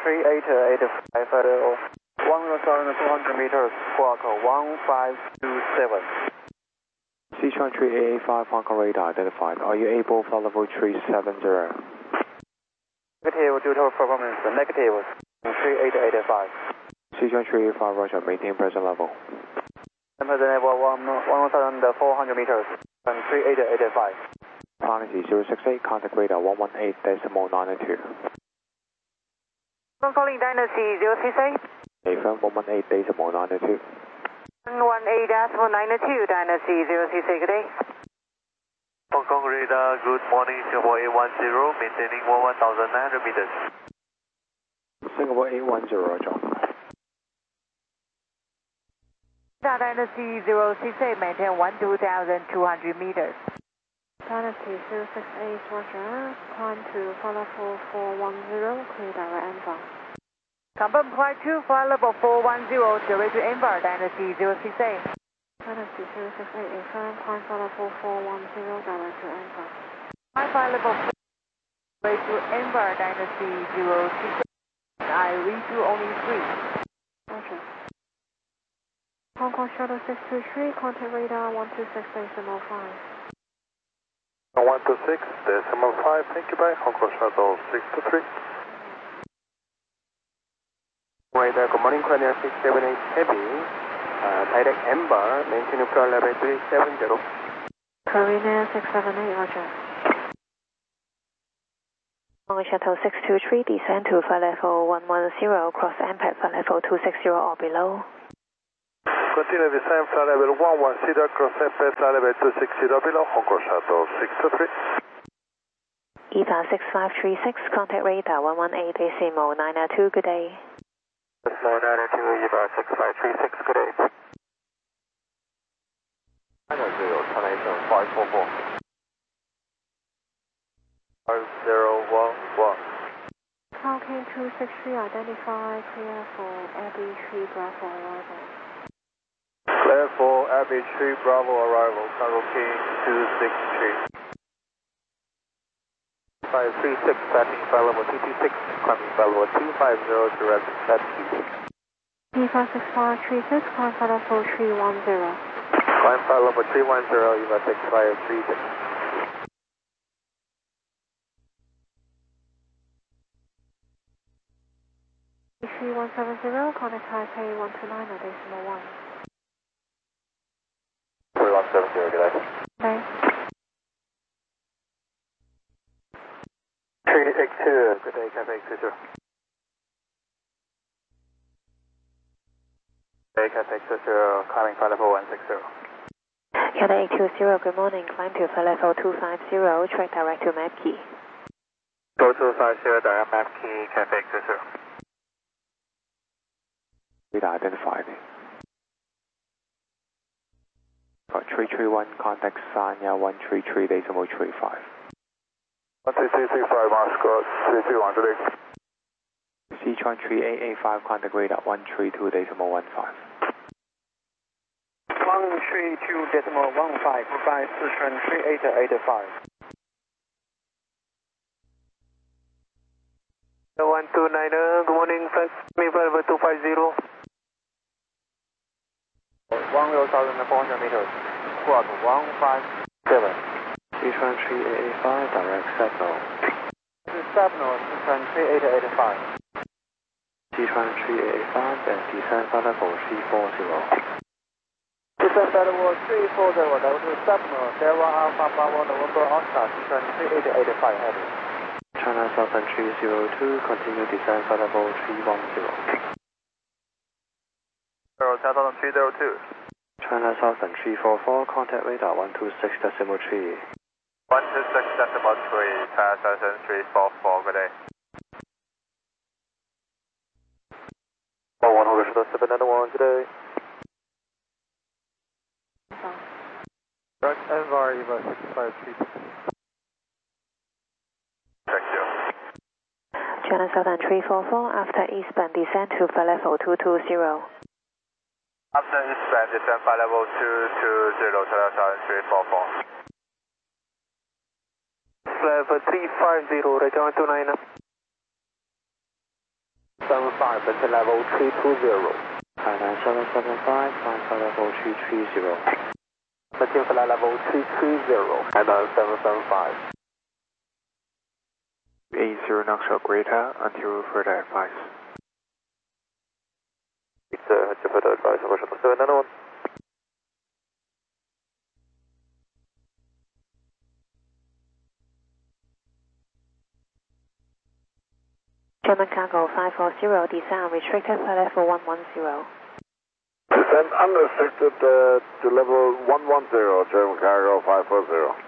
3885 at 1,200 meters, squawk 1527. Sichuan 3885 Hong Kong radar identified. Are you able for level 370? Negative, due to performance, negative 3885. Sichuan 385 Roger, maintain present level. Present level 1,400 meters, 3885. Policy 068, contact radar 118.92. I'm calling Dynasty 068. Affirm 118.92. 118.92, Dynasty 068, good day. Hong Kong radar, good morning, Singapore 810, maintaining 1,900 meters. Singapore 810, Roger. Dynasty 068, maintain 12,200 meters. Dynasty 068, Roger. Climb to flight level 410, clear direct Envar. Confirm flight to flight level 410, direct to Envar, Dynasty 068. Dynasty 068, affirm, climb flight level 410, direct to Envar. Climb flight level 4, direct to Envar, Dynasty 068. I read you only 3. Roger. Hong Kong Shuttle 623, contact radar 126.05. 126.5, thank you, bye. Hong Kong Shuttle 623. Radar, good morning, Clear 678 Heavy. Direct Envar, maintain flight level 370. Carina 678, Roger. Hong Kong Shuttle 623, descend to flight level 110, cross MPAD flight level 260 or below. Continue descend flight level 110, cross MPAD flight level 260 below, Hong Kong Shuttle 623. EVA 6536, contact radar 118.92, good day. 992, EVA 6536, good day. 544. 5011. Falcon 263, identify, clear for Abbey Tree Bravo arrival. Clear for Abbey Tree Bravo arrival, Cargo King 263. 536, passing flight level 226, climbing flight level 250, direct FT. EVA 6536, climb flight level 310. Climb flight level 310, EVA 6536. A3170, contact Taipei 129.1. 3170, good day. Okay. 382, good day, Cathay 60. Hey, Cathay 60, climbing flight level 160. Cathay 820, good morning, climb to flight level 250, track direct to map key. Go 250, direct map key, Cathay 60. Radar identified. 331, contact Sanya 133.35. 13335, Moscow 331 today. Sichuan 3885, contact radar 132.15. 132.15, goodbye, Sichuan 3885. 129, good morning, flight level 250. 1,400 meters, squawk 157. Sichuan 3885, direct signal. Signal, Sichuan 3885. Sichuan 3885 and descend flight level 340. Descend flight level 340, level to signal, Delta Alpha Bravo November Oscar, Sichuan 3885 heavy. China Southern 302, continue descend flight level 310. Southern 302. China Southern 344, contact radar 126.3. 126.3, China Southern 344, good day. 10791, good day. Direct Envar, EVA 6536. Thank you. China Southern 344, after eastbound descend to flight level 220. After eastbound, descend flight level 220, China Southern 344. Flight level 350, return to 9. 775, maintain level 320. Thailand 775, climb flight level 330. Maintain flight level 330, Thailand 775. 80 knots greater until further advice. Until further advice, over shuttle 791. German cargo 540, descend restricted flight level 110. Descend unrestricted to level 110, German cargo 540.